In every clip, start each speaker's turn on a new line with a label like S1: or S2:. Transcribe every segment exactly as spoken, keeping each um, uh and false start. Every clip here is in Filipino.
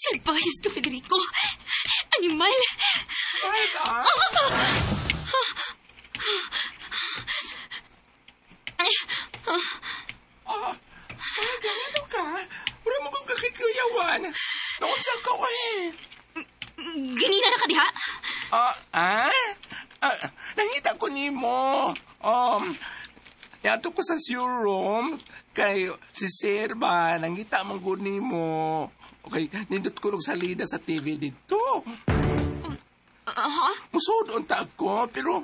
S1: Salbayas ka, Federico. Animal.
S2: Marga? Ah, Marga, ano ka? Wala mo kong kakikuyawan. Noon siya ka eh.
S1: Ganina na ka diha?
S2: Ah, ah? Ah, nangita ko ni mo. Um, yato ko sa showroom kay si Serba, nangita mong guni mo. Okay, nindot ko nung salida sa T V dito.
S1: Aha?
S2: Musod unta ako, pero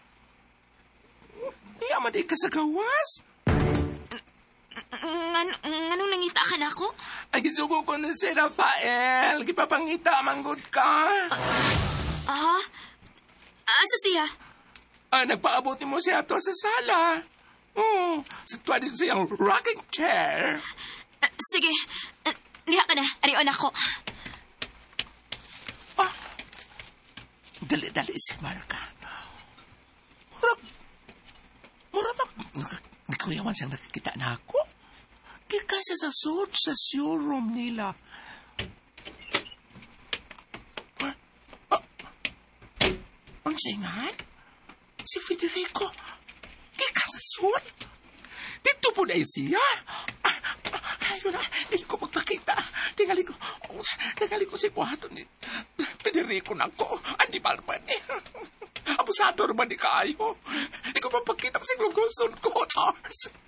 S2: iya man di ka sa gawas.
S1: Ngan, nganong nangita ka na ako?
S2: Ay, gisugo ko na si Rafael. Gipapangita, manggod ka.
S1: Ah? Asa siya?
S2: Ah, nagpaabot mo siya to sa sala. Oh, sa tuwa dito siyang rocking chair.
S1: Uh, sige, uh, liha ka na. Arion ako.
S2: Ah, dali-dali si Marga. Mura, mura mag, nagkuyawan siyang nakikita na ako. Kaya siya sa suit sa showroom nila. Ah, ah, ang singan? Si Federico. Kaya sa suit? Dito po na siya. Ah, ah, ayun na, hindi ko magpakita. Tingali ko, oh, tingali ko si Kuhato ni Federico na ko. Andi balman eh. Abusado naman ni kayo. Hindi ko mapakita kasi luguson ko, Charles.